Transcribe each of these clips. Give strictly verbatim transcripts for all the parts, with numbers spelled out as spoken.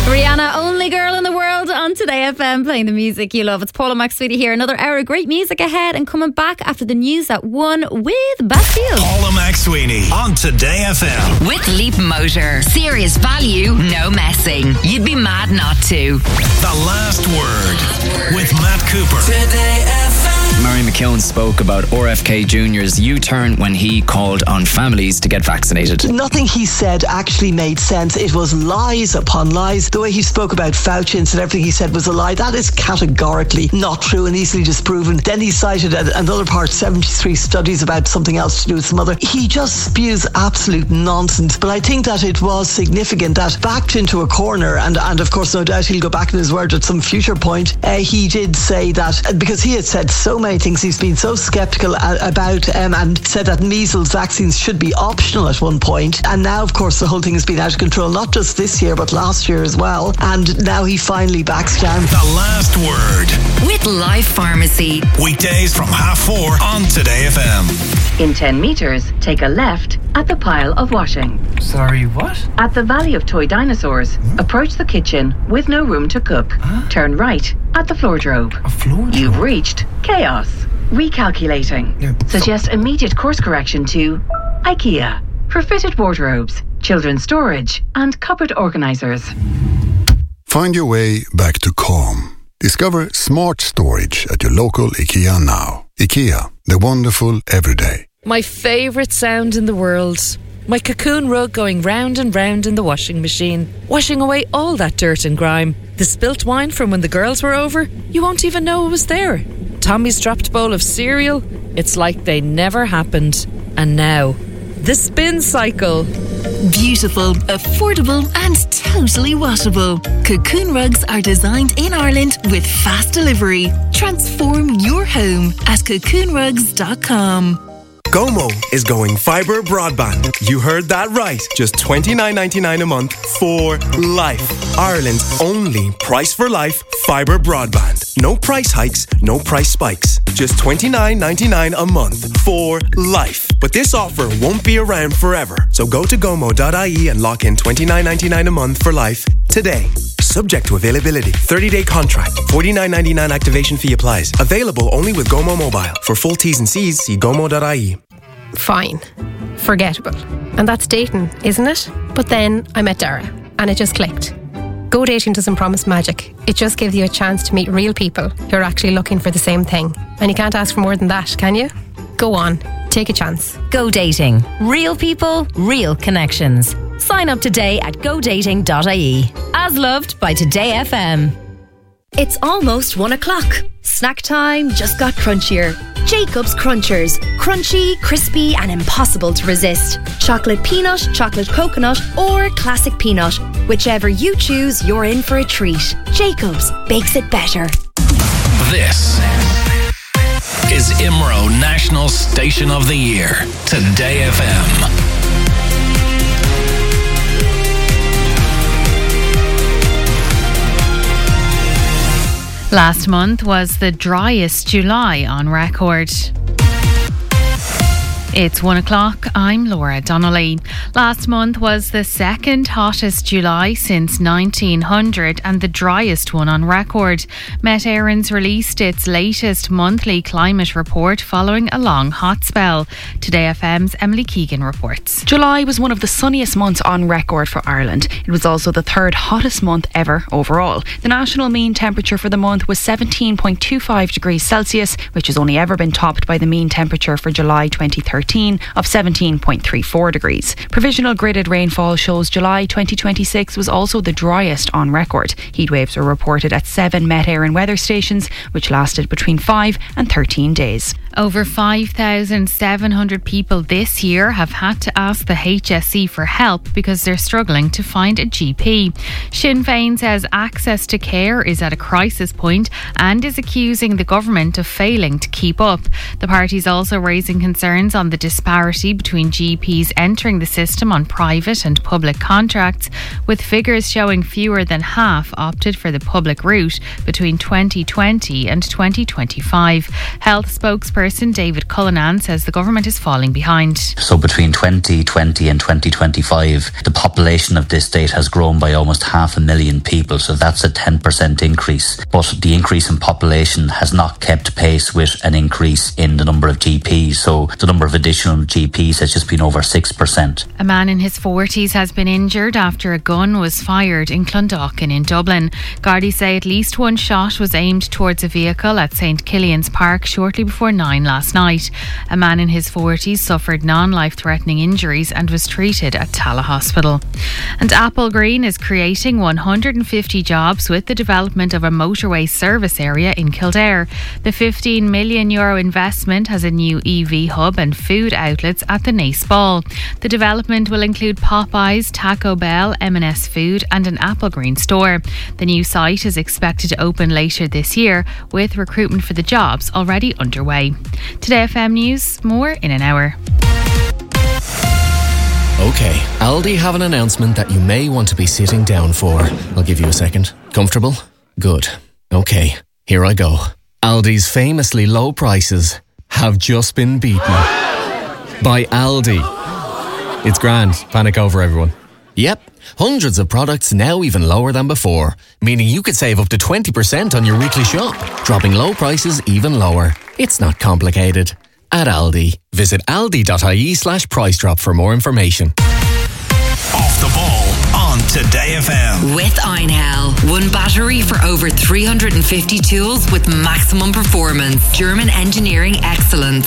Rihanna, only girl in the world on Today F M, playing the music you love. It's Paula McSweety here. Another hour of great music ahead, and coming back after the news at one with Bastille. Paula McSweety on Today F M. With Leap Motor. Serious value, no messing. You'd be mad not to. The Last Word with Matt Cooper. Today F M. Murray McKeown spoke about R F K Junior's U-turn when he called on families to get vaccinated. Nothing he said actually made sense. It was lies upon lies. The way he spoke about Fauci and said everything he said was a lie, that is categorically not true and easily disproven. Then he cited another part, seventy-three studies about something else to do with some other. He just spews absolute nonsense. But I think that it was significant that, backed into a corner, and, and of course no doubt he'll go back in his word at some future point, uh, he did say that, because he had said so many things, he's been so sceptical about um, and said that measles vaccines should be optional at one point, and now of course the whole thing has been out of control, not just this year but last year as well, and now he finally backs down. The Last Word with Life Pharmacy. Weekdays from half four on Today F M. In ten metres, take a left at the pile of washing. Sorry, what? At the Valley of Toy Dinosaurs, hmm? approach the kitchen with no room to cook. Huh? Turn right at the floordrobe. A floordrobe? You've reached chaos. Recalculating. Yeah, Suggest immediate course correction to IKEA for fitted wardrobes, children's storage, and cupboard organisers. Find your way back to calm. Discover smart storage at your local IKEA now. IKEA, the wonderful everyday. My favourite sound in the world. My Cocoon rug going round and round in the washing machine, washing away all that dirt and grime. The spilt wine from when the girls were over, you won't even know it was there. Tommy's dropped bowl of cereal, it's like they never happened. And now, the spin cycle. Beautiful, affordable and totally washable. Cocoon rugs are designed in Ireland with fast delivery. Transform your home at cocoon rugs dot com. Gomo is going fibre broadband. You heard that right. Just twenty-nine ninety-nine a month for life. Ireland's only price for life fibre broadband. No price hikes, no price spikes. Just twenty-nine ninety-nine a month for life. But this offer won't be around forever. So go to gomo dot I E and lock in twenty-nine ninety-nine a month for life today. Subject to availability. thirty-day contract. forty-nine ninety-nine activation fee applies. Available only with Gomo Mobile. For full T's and C's, see gomo dot I E. Fine. Forgettable. And that's dating, isn't it? But then I met Dara and it just clicked. Go Dating doesn't promise magic. It just gives you a chance to meet real people who are actually looking for the same thing. And you can't ask for more than that, can you? Go on. Take a chance. Go Dating. Real people, real connections. Sign up today at go dating dot I E. As loved by Today F M. It's almost one o'clock. Snack time just got crunchier. Jacob's Crunchers. Crunchy, crispy and impossible to resist. Chocolate peanut, chocolate coconut or classic peanut. Whichever you choose, you're in for a treat. Jacob's bakes it better. This is I M R O National Station of the Year. Today F M. Last month was the driest July on record. It's one o'clock. I'm Laura Donnelly. Last month was the second hottest July since nineteen hundred and the driest one on record. Met Éireann's released its latest monthly climate report following a long hot spell. Today F M's Emily Keegan reports. July was one of the sunniest months on record for Ireland. It was also the third hottest month ever overall. The national mean temperature for the month was seventeen point two five degrees Celsius, which has only ever been topped by the mean temperature for July twenty thirteen of seventeen point three four degrees. Provisional gridded rainfall shows July twenty twenty-six was also the driest on record. Heatwaves were reported at seven Met Éireann weather stations, which lasted between five and thirteen days. Over five thousand seven hundred people this year have had to ask the H S E for help because they're struggling to find a G P. Sinn Féin says access to care is at a crisis point and is accusing the government of failing to keep up. The party's also raising concerns on the the disparity between G Ps entering the system on private and public contracts, with figures showing fewer than half opted for the public route between twenty twenty and twenty twenty-five. Health spokesperson David Cullinan says the government is falling behind. So between twenty twenty and twenty twenty-five, the population of this state has grown by almost half a million people, so that's a ten percent increase. But the increase in population has not kept pace with an increase in the number of G Ps, so the number of additional G Ps has just been over six percent. A man in his forties has been injured after a gun was fired in Clondalkin in Dublin. Gardaí say at least one shot was aimed towards a vehicle at St Killian's Park shortly before nine last night. A man in his forties suffered non-life-threatening injuries and was treated at Tala Hospital. And Apple Green is creating one hundred fifty jobs with the development of a motorway service area in Kildare. The fifteen million euro investment has a new E V hub and food outlets at the Nace Ball. The development will include Popeyes, Taco Bell, M and S Food and an Apple Green store. The new site is expected to open later this year, with recruitment for the jobs already underway. Today F M News, more in an hour. Okay, Aldi have an announcement that you may want to be sitting down for. I'll give you a second. Comfortable? Good. Okay, here I go. Aldi's famously low prices have just been beaten by Aldi. It's grand. Panic over, everyone. Yep, hundreds of products now even lower than before, meaning you could save up to twenty percent on your weekly shop, dropping low prices even lower. It's not complicated. At Aldi, visit aldi.ie slash price drop for more information. Off the ball on Today F M. With Einhell. One battery for over three hundred fifty tools with maximum performance. German engineering excellence.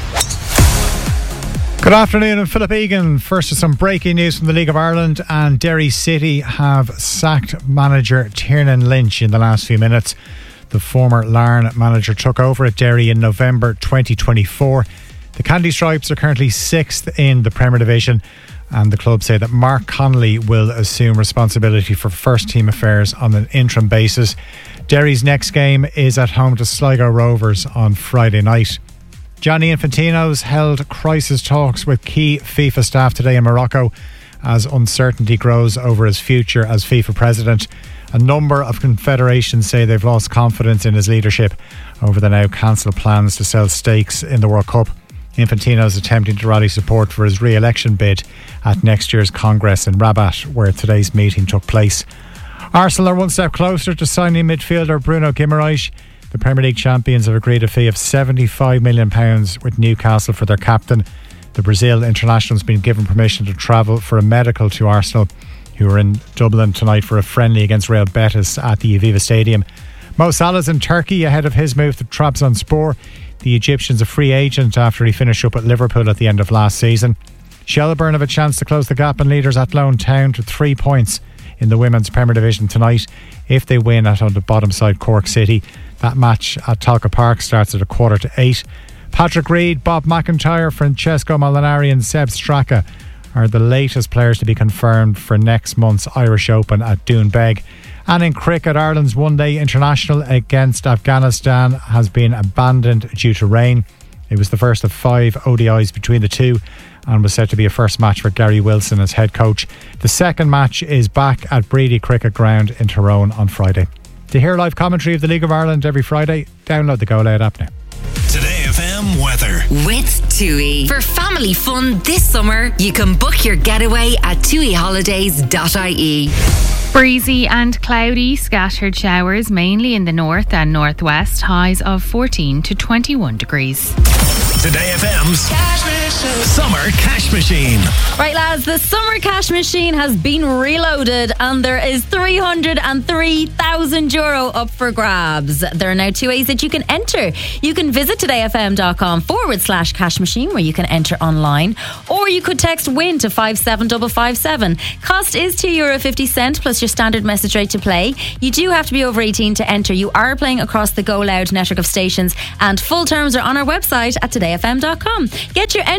Good afternoon, I'm Philip Egan. First is some breaking news from the League of Ireland, and Derry City have sacked manager Tiernan Lynch in the last few minutes. The former Larne manager took over at Derry in November twenty twenty-four. The Candy Stripes are currently sixth in the Premier Division, and the club say that Mark Connolly will assume responsibility for first team affairs on an interim basis. Derry's next game is at home to Sligo Rovers on Friday night. Gianni Infantino's held crisis talks with key FIFA staff today in Morocco as uncertainty grows over his future as FIFA president. A number of confederations say they've lost confidence in his leadership over the now cancelled plans to sell stakes in the World Cup. Infantino is attempting to rally support for his re-election bid at next year's Congress in Rabat, where today's meeting took place. Arsenal are one step closer to signing midfielder Bruno Guimaraes. The Premier League champions have agreed a fee of seventy-five million pounds with Newcastle for their captain. The Brazil international has been given permission to travel for a medical to Arsenal, who are in Dublin tonight for a friendly against Real Betis at the Aviva Stadium. Mo Salah's in Turkey ahead of his move to Trabzonspor. The Egyptian's a free agent after he finished up at Liverpool at the end of last season. Shelbourne have a chance to close the gap on leaders Athlone Town to three points in the Women's Premier Division tonight if they win at on the bottom side Cork City. That match at Talca Park starts at a quarter to eight. Patrick Reed, Bob McIntyre, Francesco Molinari and Seb Straka are the latest players to be confirmed for next month's Irish Open at Doonbeg. And in cricket, Ireland's one-day international against Afghanistan has been abandoned due to rain. It was the first of five O D Is between the two and was said to be a first match for Gary Wilson as head coach. The second match is back at Breedy Cricket Ground in Tyrone on Friday. To hear live commentary of the League of Ireland every Friday, download the Go Loud app now. Today F M weather. With TUI. For family fun this summer, you can book your getaway at tui holidays dot I E. Breezy and cloudy, scattered showers mainly in the north and northwest, highs of fourteen to twenty-one degrees. Today F M's Cash Machine. Summer Cash Machine. Right, lads, the Summer Cash Machine has been reloaded and there is three hundred three thousand euro up for grabs. There are now two ways that you can enter. You can visit todayfm.com forward slash cash machine where you can enter online, or you could text WIN to five seven five five seven. Cost is two euro fifty plus your standard message rate to play. You do have to be over eighteen to enter. You are playing across the Go Loud network of stations, and full terms are on our website at today f m dot com. Get your entry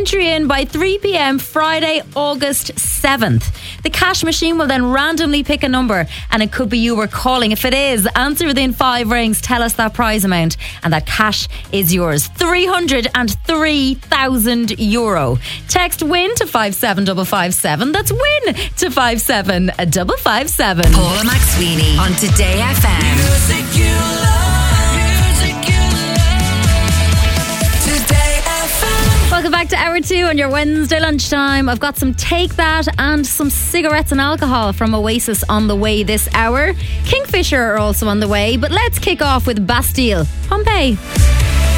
entry in by three p.m. Friday, August seventh. The cash machine will then randomly pick a number, and it could be you we're calling. If it is, answer within five rings, tell us that prize amount, and that cash is yours. three hundred three thousand euro. Text WIN to five seven five five seven. That's WIN to five seven five five seven. Paula McSweeney on Today F M. Music you love, music you love. Today F M. Welcome back to hour two on your Wednesday lunchtime. I've got some Take That and some cigarettes and alcohol from Oasis on the way this hour. Kingfisher are also on the way, but let's kick off with Bastille. Pompeii.